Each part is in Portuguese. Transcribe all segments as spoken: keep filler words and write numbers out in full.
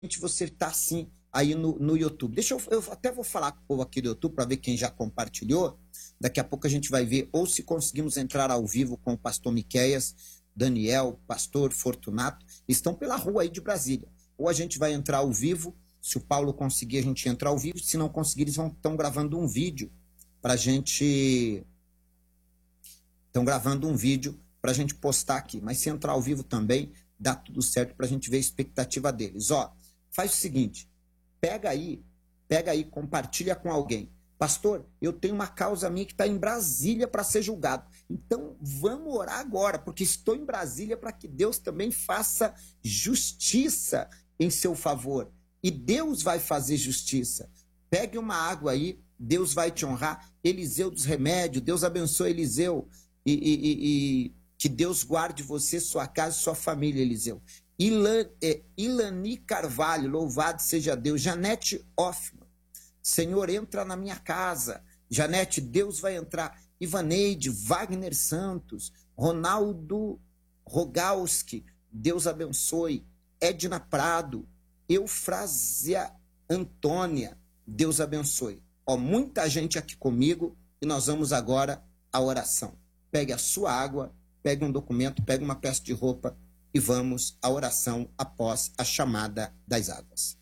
você está assim aí no, no YouTube. Deixa eu, eu até vou falar com o povo aqui do YouTube para ver quem já compartilhou. Daqui a pouco a gente vai ver, ou se conseguimos entrar ao vivo com o pastor Miqueias, Daniel, pastor Fortunato, estão pela rua aí de Brasília. Ou a gente vai entrar ao vivo, se o Paulo conseguir a gente entrar ao vivo, se não conseguir eles estão gravando um vídeo para a gente... Estão gravando um vídeo para a gente postar aqui, mas se entrar ao vivo também, dá tudo certo para a gente ver a expectativa deles. Ó, faz o seguinte, pega aí, pega aí, compartilha com alguém. Pastor, eu tenho uma causa minha que está em Brasília para ser julgado. Então vamos orar agora, porque estou em Brasília para que Deus também faça justiça em seu favor. E Deus vai fazer justiça. Pegue uma água aí, Deus vai te honrar. Eliseu dos Remédios, Deus abençoe Eliseu. E, e, e, e que Deus guarde você, sua casa e sua família, Eliseu. Ilan, é, Ilani Carvalho, louvado seja Deus. Janete Hoffman, Senhor, entra na minha casa. Janete, Deus vai entrar. Ivaneide, Wagner Santos, Ronaldo Rogalski, Deus abençoe. Edna Prado, Eufrásia Antônia, Deus abençoe. Ó, muita gente aqui comigo e nós vamos agora à oração. Pegue a sua água, pegue um documento, pegue uma peça de roupa e vamos à oração após a chamada das águas.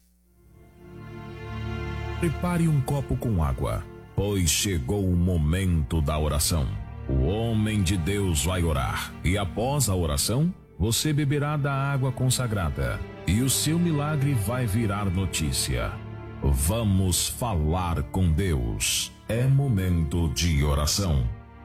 Prepare um copo com água, pois chegou o momento da oração. O homem de Deus vai orar e após a oração, você beberá da água consagrada e o seu milagre vai virar notícia. Vamos falar com Deus. É momento de oração.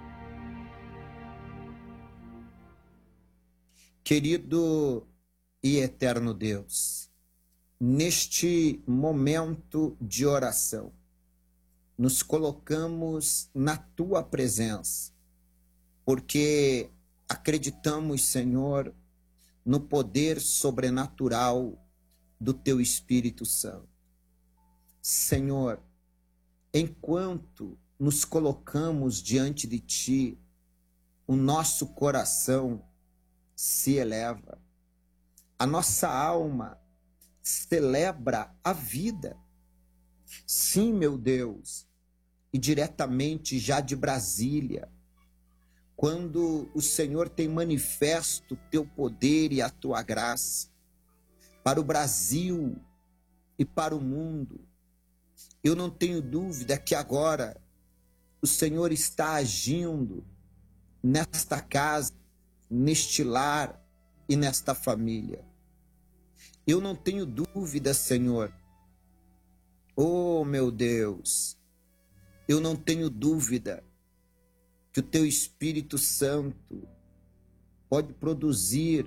Querido e eterno Deus, neste momento de oração, nos colocamos na tua presença, porque acreditamos, Senhor, no poder sobrenatural do teu Espírito Santo. Senhor, enquanto nos colocamos diante de ti, o nosso coração se eleva, a nossa alma celebra a vida. Sim, meu Deus, e diretamente já de Brasília, quando o Senhor tem manifesto o teu poder e a tua graça para o Brasil e para o mundo, eu não tenho dúvida que agora o Senhor está agindo nesta casa, neste lar e nesta família. Eu não tenho dúvida, Senhor. Oh, meu Deus, eu não tenho dúvida que o teu Espírito Santo pode produzir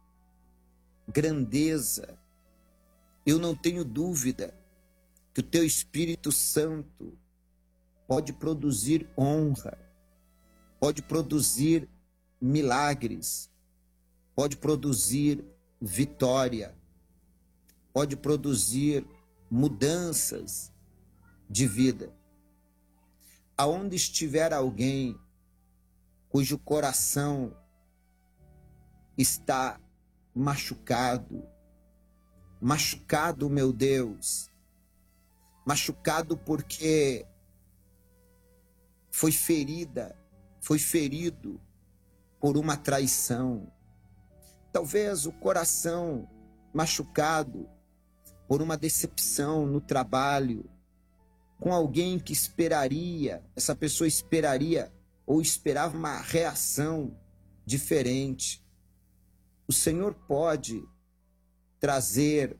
grandeza. Eu não tenho dúvida que o teu Espírito Santo pode produzir honra, pode produzir milagres, pode produzir vitória, pode produzir mudanças de vida. Aonde estiver alguém cujo coração está machucado, machucado, meu Deus, machucado porque foi ferida, foi ferido por uma traição, talvez o coração machucado por uma decepção no trabalho, com alguém que esperaria, essa pessoa esperaria ou esperava uma reação diferente. O Senhor pode trazer,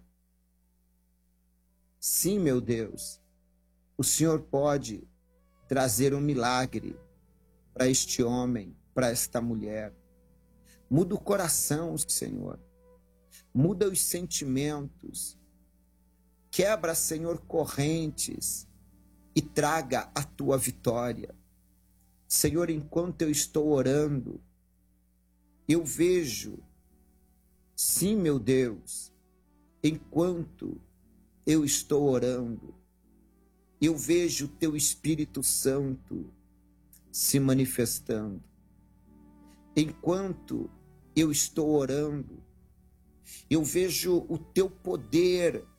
sim, meu Deus, o Senhor pode trazer um milagre para este homem, para esta mulher. Muda o coração, Senhor. Muda os sentimentos. Quebra, Senhor, correntes e traga a tua vitória. Senhor, enquanto eu estou orando, eu vejo, sim, meu Deus, enquanto eu estou orando, eu vejo o teu Espírito Santo se manifestando. Enquanto eu estou orando, eu vejo o teu poder